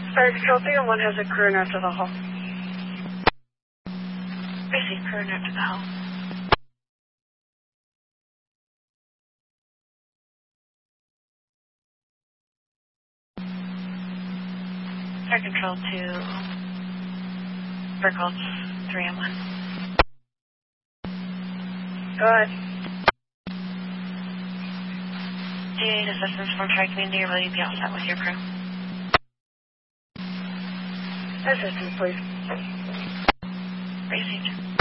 Fire Control 3 and 1 has a crew north of the hull. Receive crew north of the hull. Fire Control 2, Burkholz 3 and 1. Go ahead. Do you need assistance from Tri-Community, or will you be all set with your crew? Assistance, please. Received.